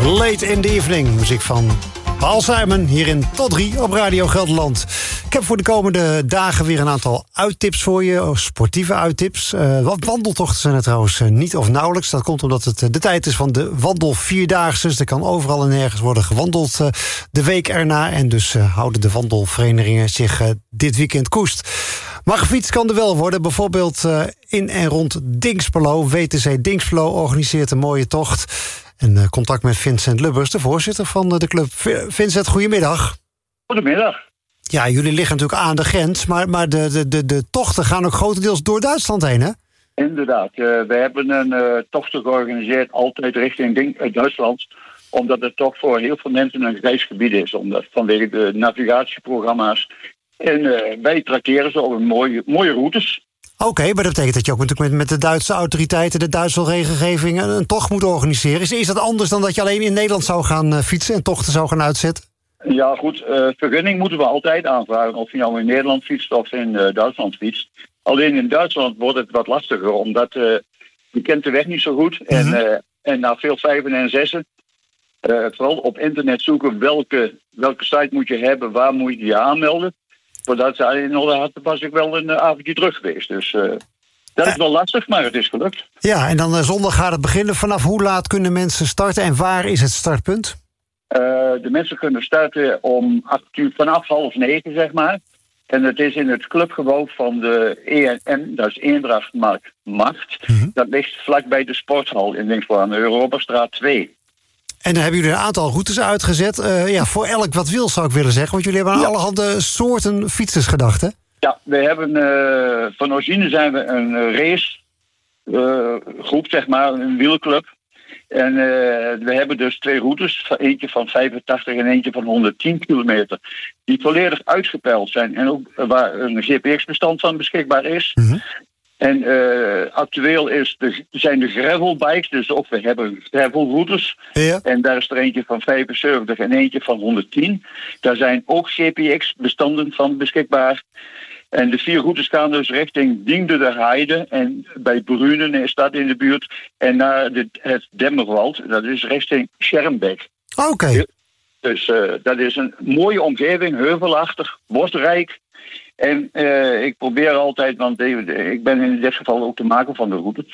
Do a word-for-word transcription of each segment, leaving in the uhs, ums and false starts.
Late in the Evening, muziek van Paul Simon hier in Tot drie op Radio Gelderland. Ik heb voor de komende dagen weer een aantal uittips voor je, sportieve uittips. Uh, wat wandeltochten zijn er trouwens niet of nauwelijks. Dat komt omdat het de tijd is van de wandelvierdaagse. Er kan overal en nergens worden gewandeld uh, de week erna. En dus uh, houden de wandelverenigingen zich uh, dit weekend koest. Maar gefietst kan er wel worden. Bijvoorbeeld uh, in en rond Dinxperlo. W T C Dinxperlo organiseert een mooie tocht. En uh, contact met Vincent Lubbers, de voorzitter van uh, de club. Vincent, goedemiddag. Goedemiddag. Ja, jullie liggen natuurlijk aan de grens, maar, maar de, de, de, de tochten gaan ook grotendeels door Duitsland heen, hè? Inderdaad. Uh, we hebben een uh, tocht georganiseerd, altijd richting Ding, uh, Duitsland. Omdat het toch voor heel veel mensen een reisgebied is. Omdat, vanwege de navigatieprogramma's. En uh, wij trakteren ze op een mooie, mooie routes. Oké, okay, maar dat betekent dat je ook natuurlijk met, met de Duitse autoriteiten, de Duitse regelgeving een, een tocht moet organiseren. Is, is dat anders dan dat je alleen in Nederland zou gaan uh, fietsen en tochten zou gaan uitzetten? Ja, goed. Uh, vergunning moeten we altijd aanvragen. Of je nou in Nederland fietst of in uh, Duitsland fietst. Alleen in Duitsland wordt het wat lastiger, omdat uh, je kent de weg niet zo goed. Mm-hmm. En, uh, en na veel vijven en zessen, uh, vooral op internet zoeken welke, welke site moet je hebben, waar moet je je aanmelden. Voordat ze in orde hadden, was ik wel een avondje terug geweest. Dus uh, dat is wel lastig, maar het is gelukt. Ja, en dan uh, zondag gaat het beginnen. Vanaf hoe laat kunnen mensen starten en waar is het startpunt? Uh, de mensen kunnen starten om acht uur, vanaf half negen, zeg maar. En het is in het clubgebouw van de E N M, dat is Eendracht Markt Macht. Mm-hmm. Dat ligt vlakbij de sporthal in Dinxperlo aan de Europastraat twee. En dan hebben jullie een aantal routes uitgezet. Uh, ja, voor elk wat wil, zou ik willen zeggen. Want jullie hebben aan ja. allerhande soorten fietsers gedacht, hè? Ja, we hebben uh, van origine zijn we een racegroep, uh, zeg maar, een wielclub. En uh, we hebben dus twee routes, eentje van vijfentachtig en eentje van honderdtien kilometer, die volledig uitgepeild zijn en ook waar een G P X-bestand van beschikbaar is. Mm-hmm. En uh, actueel is de, zijn de gravelbikes, dus of we hebben gravelroutes. Ja. En daar is er eentje van vijfenzeventig en eentje van honderdtien. Daar zijn ook G P X-bestanden van beschikbaar. En de vier routes gaan dus richting Diende der Heide. En bij Brunen is dat in de buurt. En naar de, het Demmerwald, dat is richting Schermbeek. Oké. Okay. Dus uh, dat is een mooie omgeving, heuvelachtig, bosrijk. En uh, ik probeer altijd, want ik ben in dit geval ook de maker van de route.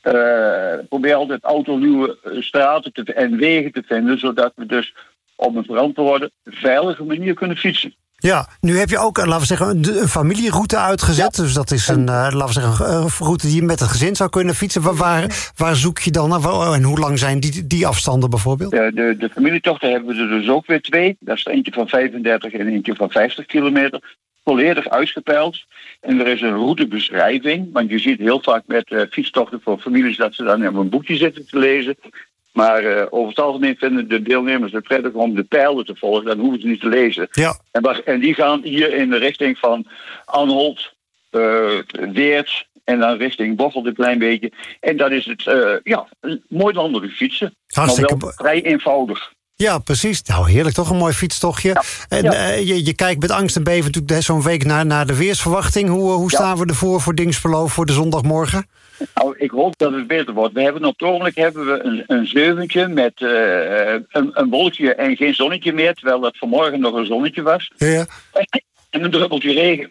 Uh, ik probeer altijd autoluwe straten te, en wegen te vinden, zodat we dus op een verantwoorde, veilige manier kunnen fietsen. Ja, nu heb je ook, laten we zeggen, een, een familieroute uitgezet. Ja. Dus dat is een, uh, laten we zeggen, een route die je met het gezin zou kunnen fietsen. Waar, waar, waar zoek je dan naar? En hoe lang zijn die, die afstanden bijvoorbeeld? De, de, de familietochten hebben we er dus ook weer twee. Dat is er eentje van vijfendertig en eentje van vijftig kilometer. Volledig uitgepeild. En er is een routebeschrijving. Want je ziet heel vaak met uh, fietstochten voor families dat ze dan op een boekje zitten te lezen. Maar uh, over het algemeen vinden de deelnemers het prettig om de pijlen te volgen. Dan hoeven ze niet te lezen. Ja. En, en die gaan hier in de richting van Anholt, uh, Weert en dan richting Bocholt een klein beetje. En dat is het, uh, ja, mooi landelijk fietsen. Hartstikke maar wel vrij eenvoudig. Ja, precies. Nou, heerlijk toch, een mooi fietstochtje. Ja, en ja. Uh, je, je kijkt met angst en beven natuurlijk zo'n week naar, naar de weersverwachting. Hoe, hoe staan ja. we ervoor voor Dinxperlo voor de zondagmorgen? Nou, ik hoop dat het beter wordt. We hebben op het ogenblik hebben we een, een zeventje met uh, een, een wolkje en geen zonnetje meer. Terwijl dat vanmorgen nog een zonnetje was. Ja. En een druppeltje regen.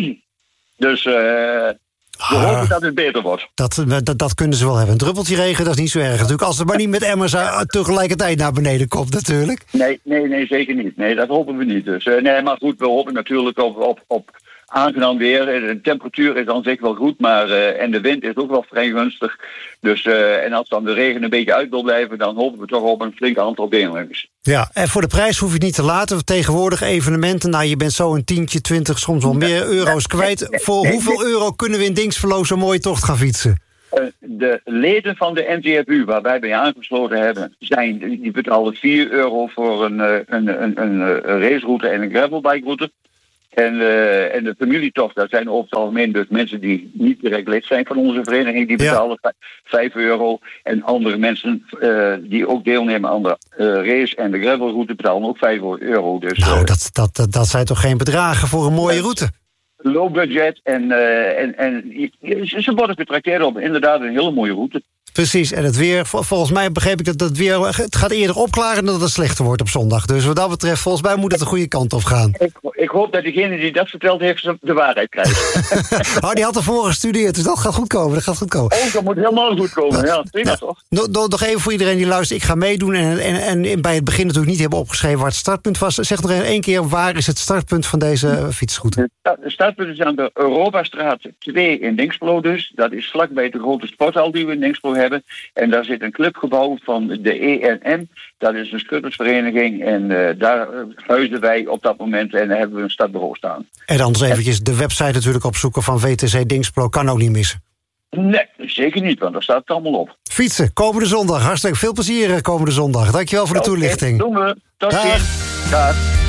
Dus uh, we ah, hopen dat het beter wordt. Dat, dat, dat kunnen ze wel hebben. Een druppeltje regen, dat is niet zo erg natuurlijk. Als het maar niet met emmers tegelijkertijd naar beneden komt natuurlijk. Nee, nee, nee, zeker niet. Nee, dat hopen we niet. Dus, uh, nee, maar goed, we hopen natuurlijk op... op, op aangenaam weer. De temperatuur is aan zich wel goed, maar uh, en de wind is ook wel vrij gunstig. Dus uh, en als dan de regen een beetje uit wil blijven, dan hopen we toch op een flink aantal deelnemers. Ja, en voor de prijs hoef je het niet te laten. Tegenwoordig evenementen, nou je bent zo een tientje, twintig, soms wel meer euro's kwijt. Voor hoeveel euro kunnen we in Dinxperlo zo'n mooie tocht gaan fietsen? Uh, de leden van de N T F U, waar wij bij aangesloten hebben, zijn, die betalen vier euro voor een, een, een, een, een raceroute en een gravelbike-route. En, uh, en de familietocht, dat zijn over het algemeen dus mensen die niet direct lid zijn van onze vereniging. Die betalen ja. vijf euro. En andere mensen uh, die ook deelnemen aan de uh, race en de gravelroute betalen ook vijf euro. Dus, nou, uh, dat, dat, dat, dat zijn toch geen bedragen voor een mooie uh, route? Low budget en, uh, en, en ze worden getrakteerd op inderdaad een hele mooie route. Precies, en het weer, volgens mij begreep ik dat het weer... het gaat eerder opklaren dan dat het slechter wordt op zondag. Dus wat dat betreft, volgens mij moet het de goede kant op gaan. Ik, ik hoop dat degene die dat verteld heeft de waarheid krijgt. Oh, die had ervoor gestudeerd, dus dat gaat goed komen. Dat gaat goed komen. Oh, dat moet helemaal goed komen, ja, prima nou, toch? Nog, nog even voor iedereen die luistert, ik ga meedoen... En, en, en bij het begin natuurlijk niet hebben opgeschreven waar het startpunt was. Zeg nog één keer, waar is het startpunt van deze fietsroute? Het startpunt is aan de Europastraat twee in Dinxperlo dus. Dat is vlakbij de grote sporthal die we in Dinxperlo hebben. En daar zit een clubgebouw van de E N M. Dat is een schuttersvereniging. En uh, daar huizen wij op dat moment en daar hebben we een startbureau staan. En anders eventjes de website natuurlijk opzoeken van V T C Dinxperlo. Kan ook niet missen. Nee, zeker niet, want daar staat het allemaal op. Fietsen, komende zondag. Hartstikke veel plezier komende zondag. Dankjewel voor de okay, toelichting. Doen we. Tot Dag. ziens. Dag.